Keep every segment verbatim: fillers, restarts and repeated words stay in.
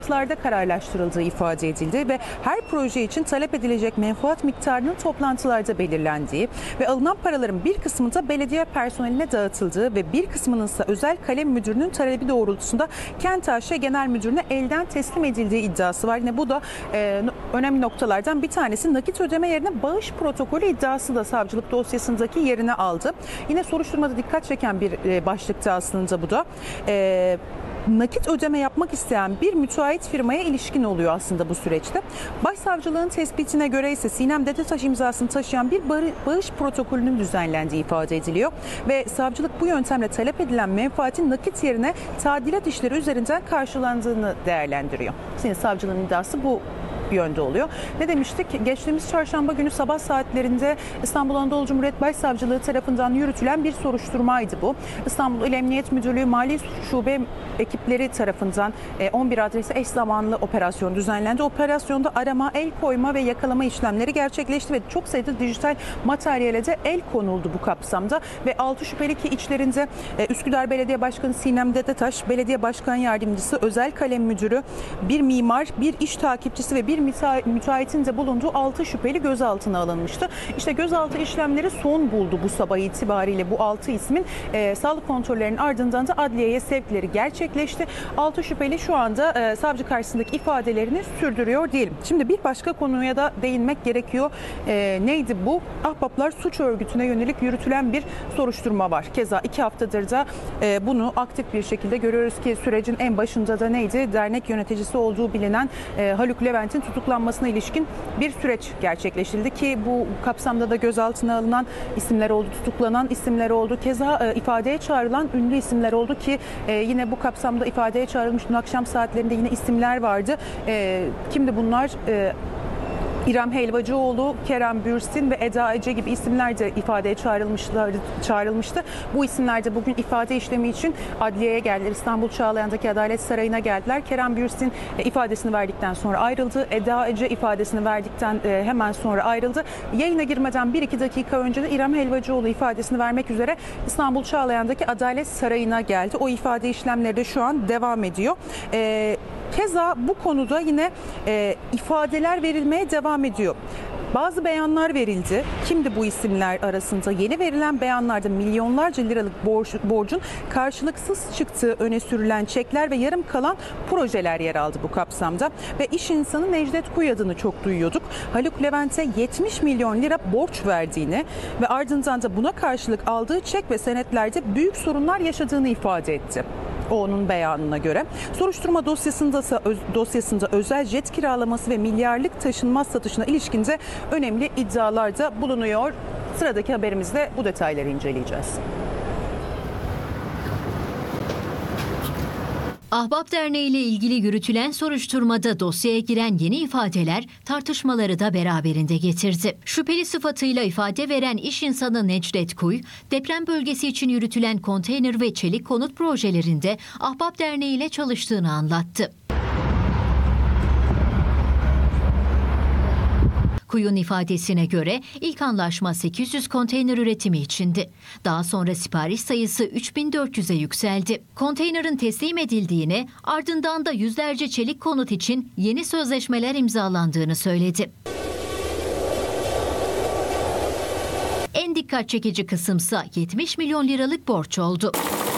larda kararlaştırıldığı ifade edildi ve her proje için talep edilecek menfaat miktarının toplantılarda belirlendiği ve alınan paraların bir kısmında belediye personeline dağıtıldığı ve bir kısmının ise özel kalem müdürünün talebi doğrultusunda Kent A Ş Genel Müdürü'ne elden teslim edildiği iddiası var. Yine bu da e, önemli noktalardan bir tanesi. Nakit ödeme yerine bağış protokolü iddiası da savcılık dosyasındaki yerini aldı. Yine soruşturmada dikkat çeken bir e, başlıktı aslında bu da. E, Nakit ödeme yapmak isteyen bir müteahhit firmaya ilişkin oluyor aslında bu süreçte. Başsavcılığın tespitine göre ise Sinem Dedetaş imzasını taşıyan bir bağış protokolünün düzenlendiği ifade ediliyor. Ve savcılık bu yöntemle talep edilen menfaatin nakit yerine tadilat işleri üzerinden karşılandığını değerlendiriyor. Şimdi savcılığın iddiası bu yönde oluyor. Ne demiştik? Geçtiğimiz çarşamba günü sabah saatlerinde İstanbul Anadolu Cumhuriyet Başsavcılığı tarafından yürütülen bir soruşturmaydı bu. İstanbul İl Emniyet Müdürlüğü Mali Şube ekipleri tarafından on bir adrese eş zamanlı operasyon düzenlendi. Operasyonda arama, el koyma ve yakalama işlemleri gerçekleşti ve çok sayıda dijital materyale de el konuldu bu kapsamda ve altı şüpheli ki içlerinde Üsküdar Belediye Başkanı Sinem Dedetaş, Belediye Başkan Yardımcısı, Özel Kalem Müdürü, bir mimar, bir iş takipçisi ve bir müteahhitin de bulunduğu altı şüpheli gözaltına alınmıştı. İşte gözaltı işlemleri son buldu bu sabah itibariyle bu altı ismin e, sağlık kontrollerinin ardından da adliyeye sevkleri gerçekleşti. altı şüpheli şu anda e, savcı karşısındaki ifadelerini sürdürüyor diyelim. Şimdi bir başka konuya da değinmek gerekiyor. E, neydi bu? Ahbaplar suç örgütüne yönelik yürütülen bir soruşturma var. Keza iki haftadır da e, bunu aktif bir şekilde görüyoruz ki sürecin en başında da neydi? Dernek yöneticisi olduğu bilinen e, Haluk Levent'in tutuklanmasına ilişkin bir süreç gerçekleştirildi ki bu kapsamda da gözaltına alınan isimler oldu, tutuklanan isimler oldu. Keza e, ifadeye çağrılan ünlü isimler oldu ki e, yine bu kapsamda ifadeye çağrılmış dün akşam saatlerinde yine isimler vardı. E, kimdi bunlar? E, İrem Helvacıoğlu, Kerem Bürsin ve Eda Ece gibi isimler de ifadeye çağrılmışlar, çağrılmıştı. Bu isimler de bugün ifade işlemi için adliyeye geldiler. İstanbul Çağlayan'daki Adalet Sarayı'na geldiler. Kerem Bürsin ifadesini verdikten sonra ayrıldı. Eda Ece ifadesini verdikten hemen sonra ayrıldı. Yayına girmeden bir iki dakika önce de İrem Helvacıoğlu ifadesini vermek üzere İstanbul Çağlayan'daki Adalet Sarayı'na geldi. O ifade işlemleri de şu an devam ediyor. Ee, Keza bu konuda yine e, ifadeler verilmeye devam ediyor. Bazı beyanlar verildi. Kimdi bu isimler arasında? Yeni verilen beyanlarda milyonlarca liralık borç, borcun karşılıksız çıktığı öne sürülen çekler ve yarım kalan projeler yer aldı bu kapsamda. Ve iş insanı Necdet Kuy adını çok duyuyorduk. Haluk Levent'e yetmiş milyon lira borç verdiğini ve ardından da buna karşılık aldığı çek ve senetlerde büyük sorunlar yaşadığını ifade etti. O onun beyanına göre. Soruşturma dosyasında dosyasında özel jet kiralaması ve milyarlık taşınmaz satışına ilişkinde önemli iddialarda bulunuyor. Sıradaki haberimizde bu detayları inceleyeceğiz. Ahbap Derneği ile ilgili yürütülen soruşturmada dosyaya giren yeni ifadeler tartışmaları da beraberinde getirdi. Şüpheli sıfatıyla ifade veren iş insanı Necdet Kuy, deprem bölgesi için yürütülen konteyner ve çelik konut projelerinde Ahbap Derneği ile çalıştığını anlattı. Kuyu'nun ifadesine göre ilk anlaşma sekiz yüz konteyner üretimi içindi. Daha sonra sipariş sayısı üç bin dört yüze yükseldi. Konteynerin teslim edildiğini, ardından da yüzlerce çelik konut için yeni sözleşmeler imzalandığını söyledi. En dikkat çekici kısımsa yetmiş milyon liralık borç oldu.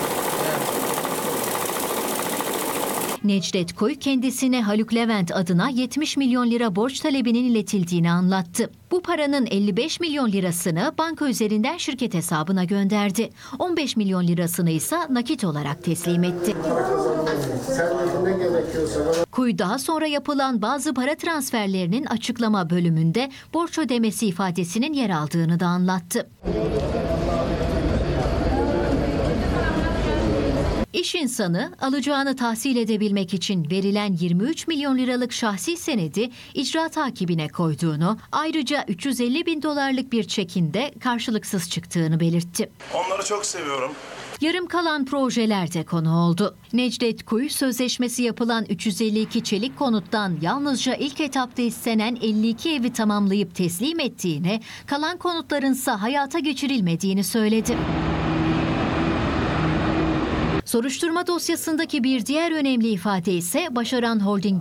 Necdet Kuy kendisine Haluk Levent adına yetmiş milyon lira borç talebinin iletildiğini anlattı. Bu paranın elli beş milyon lirasını banka üzerinden şirket hesabına gönderdi. on beş milyon lirasını ise nakit olarak teslim etti. Kuy daha sonra yapılan bazı para transferlerinin açıklama bölümünde borç ödemesi ifadesinin yer aldığını da anlattı. İş insanı alacağını tahsil edebilmek için verilen yirmi üç milyon liralık şahsi senedi icra takibine koyduğunu, ayrıca üç yüz elli bin dolarlık bir çekin de karşılıksız çıktığını belirtti. Onları çok seviyorum. Yarım kalan projeler de konu oldu. Necdet Kuy, sözleşmesi yapılan üç yüz elli iki çelik konuttan yalnızca ilk etapta istenen elli iki evi tamamlayıp teslim ettiğini, kalan konutlarınsa hayata geçirilmediğini söyledi. Soruşturma dosyasındaki bir diğer önemli ifade ise Başaran Holding